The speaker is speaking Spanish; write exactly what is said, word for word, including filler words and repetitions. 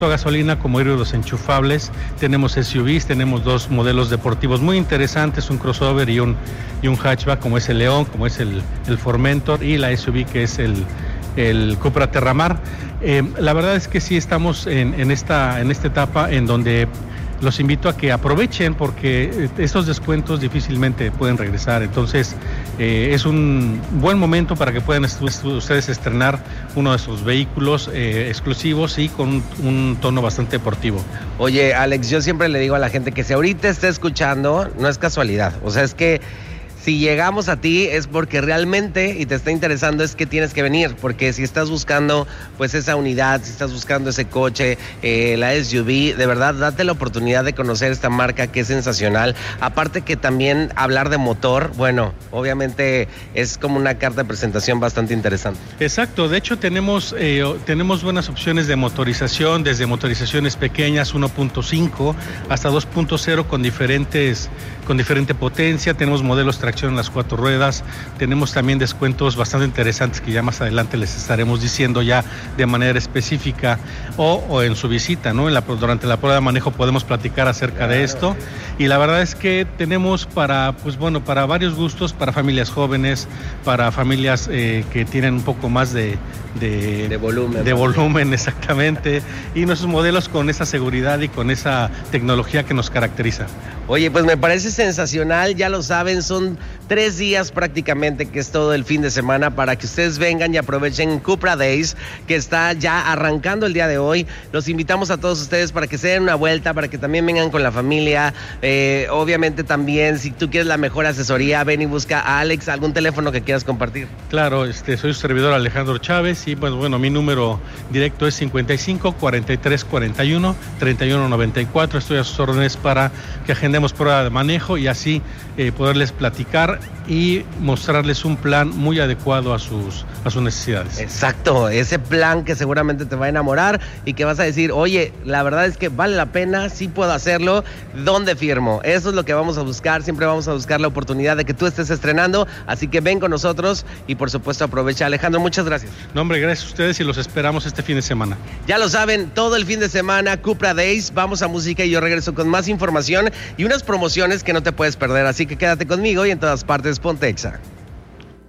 a gasolina como híbridos enchufables. Tenemos S U Vs, tenemos dos modelos deportivos muy interesantes, un crossover y un, y un hatchback como es el León, como es el, el Formentor, y la S U V que es el, el Cupra Terramar. Eh, la verdad es que sí estamos en, en, esta, en esta etapa en donde los invito a que aprovechen, porque estos descuentos difícilmente pueden regresar. Entonces eh, es un buen momento para que puedan ustedes estrenar uno de sus vehículos eh, exclusivos y con un, un tono bastante deportivo. Oye, Alex, yo siempre le digo a la gente que si ahorita está escuchando, no es casualidad. O sea, es que si llegamos a ti es porque realmente y te está interesando, es que tienes que venir, porque si estás buscando pues esa unidad, si estás buscando ese coche, eh, la S U V, de verdad date la oportunidad de conocer esta marca que es sensacional. Aparte que también hablar de motor, bueno, obviamente es como una carta de presentación bastante interesante. Exacto, de hecho tenemos, eh, tenemos buenas opciones de motorización, desde motorizaciones pequeñas uno punto cinco hasta dos punto cero con diferentes, con diferente potencia. Tenemos modelos en las cuatro ruedas, tenemos también descuentos bastante interesantes que ya más adelante les estaremos diciendo ya de manera específica o, o en su visita, ¿no? En la, durante la prueba de manejo podemos platicar acerca claro, de esto sí. Y la verdad es que tenemos para, pues bueno, para varios gustos, para familias jóvenes, para familias eh, que tienen un poco más de, de, de volumen, de volumen exactamente, y nuestros modelos con esa seguridad y con esa tecnología que nos caracteriza. Oye, pues me parece sensacional, ya lo saben, son tres días prácticamente, que es todo el fin de semana, para que ustedes vengan y aprovechen Cupra Days, que está ya arrancando el día de hoy. Los invitamos a todos ustedes para que se den una vuelta, para que también vengan con la familia. Eh, obviamente también, si tú quieres la mejor asesoría, ven y busca a Alex. ¿Algún teléfono que quieras compartir? Claro, este, soy su servidor Alejandro Chávez y pues bueno, mi número directo es cincuenta y cinco, cuarenta y tres, cuarenta y uno, treinta y uno, noventa y cuatro. Estoy a sus órdenes para que agendemos prueba de manejo y así eh, poderles platicar y mostrarles un plan muy adecuado a sus, a sus necesidades. Exacto, ese plan que seguramente te va a enamorar y que vas a decir, oye, la verdad es que vale la pena, sí puedo hacerlo, ¿dónde firmo? Eso es lo que vamos a buscar, siempre vamos a buscar la oportunidad de que tú estés estrenando, así que ven con nosotros y por supuesto aprovecha. Alejandro, muchas gracias. No, hombre, gracias a ustedes y los esperamos este fin de semana. Ya lo saben, todo el fin de semana, Cupra Days, vamos a música y yo regreso con más información y unas promociones que no te puedes perder, así que quédate conmigo y en todas partes ponte Exa.